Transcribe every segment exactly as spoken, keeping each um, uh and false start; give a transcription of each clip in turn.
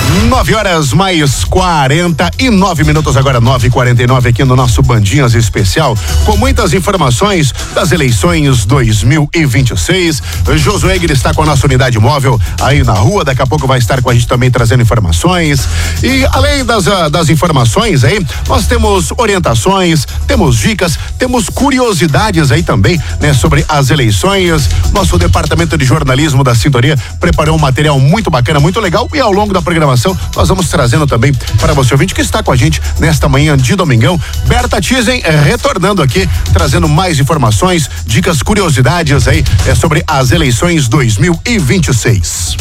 Nove horas mais quarenta e nove minutos, agora nove e quarenta e nove aqui no nosso Bandinhas Especial, com muitas informações das eleições dois mil e vinte e seis. Josué Egger está com a nossa unidade móvel aí na rua, daqui a pouco vai estar com a gente também trazendo informações. E além das, das informações aí, nós temos orientações, temos dicas, temos curiosidades aí também, né, sobre as eleições. Nosso departamento de jornalismo da Sintonia preparou um material muito bacana, muito legal, e ao longo da programação nós vamos trazendo também para você ouvinte que está com a gente nesta manhã de domingão. Berta Tizen eh, retornando aqui, trazendo mais informações, dicas, curiosidades aí eh, sobre as eleições dois mil e vinte e seis.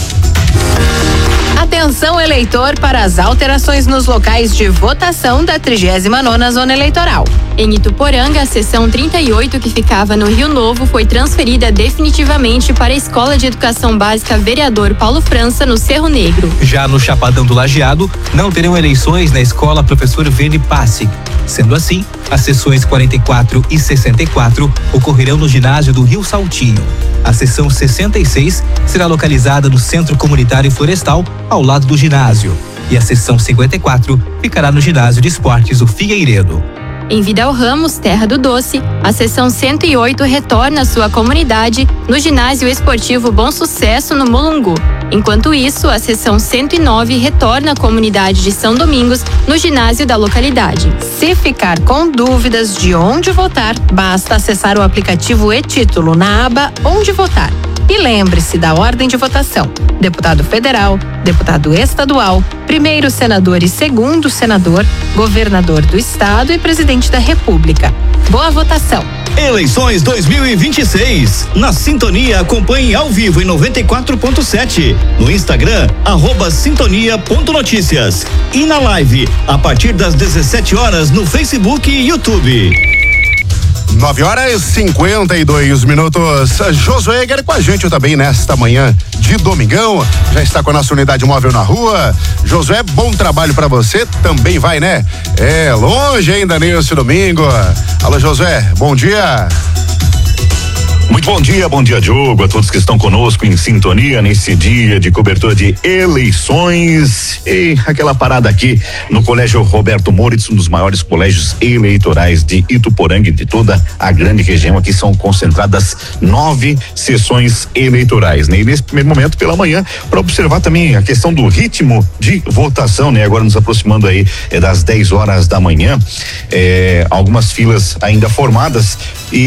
Atenção, eleitor, para as alterações nos locais de votação da trigésima nona Zona Eleitoral. Em Ituporanga, a seção trinta e oito, que ficava no Rio Novo, foi transferida definitivamente para a Escola de Educação Básica Vereador Paulo França, no Cerro Negro. Já no Chapadão do Lajeado, não terão eleições na Escola Professor Vene Passig. Sendo assim, as seções quarenta e quatro e sessenta e quatro ocorrerão no ginásio do Rio Saltinho. A seção sessenta e seis será localizada no Centro Comunitário Florestal, ao lado do ginásio. E a seção cinquenta e quatro ficará no ginásio de esportes, o Figueiredo. Em Vidal Ramos, Terra do Doce, a seção cento e oito retorna à sua comunidade no ginásio esportivo Bom Sucesso, no Mulungu. Enquanto isso, a seção cento e nove retorna à comunidade de São Domingos, no ginásio da localidade. Se ficar com dúvidas de onde votar, basta acessar o aplicativo e-Título na aba Onde Votar. E lembre-se da ordem de votação: deputado federal, deputado estadual, primeiro senador e segundo senador, governador do estado e presidente da República. Boa votação! Eleições dois mil e vinte e seis. Na Sintonia, acompanhe ao vivo em noventa e quatro ponto sete. No Instagram, arroba sintonia ponto notícias. E na live, a partir das dezessete horas, no Facebook e YouTube. Nove horas e cinquenta e dois minutos. Josué Egger com a gente também nesta manhã de domingão. Já está com a nossa unidade móvel na rua. Josué, bom trabalho para você. Também vai, né? É longe ainda nesse domingo. Alô, Josué, bom dia. Muito bom dia, bom dia, Diogo, a todos que estão conosco em sintonia nesse dia de cobertura de eleições. E aquela parada aqui no Colégio Roberto Moritz, um dos maiores colégios eleitorais de Ituporanga e de toda a grande região. Aqui são concentradas nove sessões eleitorais, né? E nesse primeiro momento, pela manhã, para observar também a questão do ritmo de votação, né? Agora nos aproximando aí é, das dez horas da manhã, é, algumas filas ainda formadas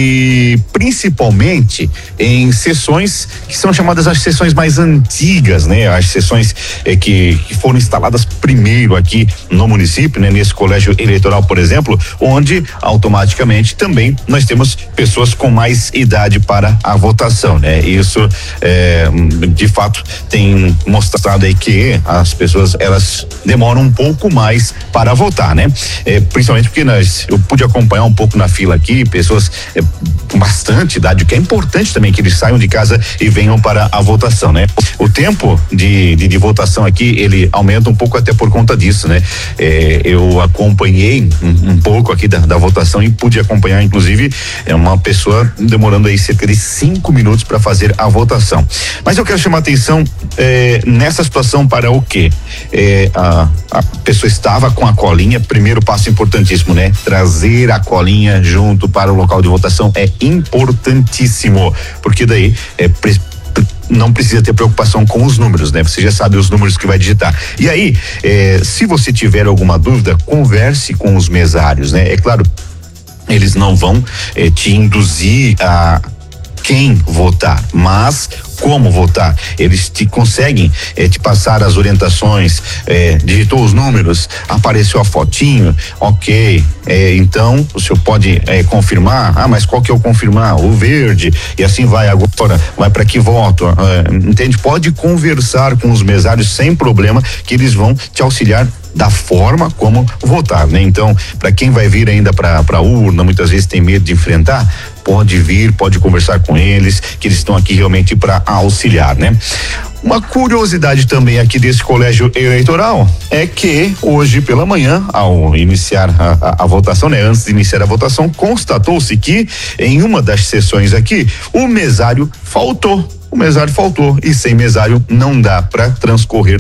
e principalmente em sessões que são chamadas as sessões mais antigas, né? As sessões eh, que, que foram instaladas primeiro aqui no município, né? Nesse colégio eleitoral, por exemplo, onde automaticamente também nós temos pessoas com mais idade para a votação, né? Isso eh, de fato tem mostrado aí que as pessoas elas demoram um pouco mais para votar, né? Eh, principalmente porque nós, eu pude acompanhar um pouco na fila aqui, pessoas eh, com bastante idade, que é importante também que eles saiam de casa e venham para a votação, né? O tempo de, de, de votação aqui, ele aumenta um pouco até por conta disso, né? É, eu acompanhei um, um pouco aqui da, da votação e pude acompanhar, inclusive, é uma pessoa demorando aí cerca de cinco minutos para fazer a votação. Mas eu quero chamar a atenção é, nessa situação para o quê? É, a, a pessoa estava com a colinha, primeiro passo importantíssimo, né? Trazer a colinha junto para o local de votação é importantíssimo, porque daí é pre- não precisa ter preocupação com os números, né? Você já sabe os números que vai digitar. E aí, eh, se você tiver alguma dúvida, converse com os mesários, né? É claro, eles não vão eh, te induzir a quem votar, mas como votar. Eles te conseguem eh, te passar as orientações, eh, digitou os números, apareceu a fotinho, ok, eh, então o senhor pode eh, confirmar, ah, mas qual que é o confirmar? O verde, e assim vai agora, vai para que voto, eh, entende? Pode conversar com os mesários sem problema, que eles vão te auxiliar da forma como votar, né? Então, para quem vai vir ainda para para urna, muitas vezes tem medo de enfrentar, pode vir, pode conversar com eles, que eles estão aqui realmente para auxiliar, né? Uma curiosidade também aqui desse colégio eleitoral é que hoje pela manhã, ao iniciar a, a, a votação, né? Antes de iniciar a votação, constatou-se que em uma das sessões aqui, o mesário faltou. O mesário faltou e sem mesário não dá para transcorrer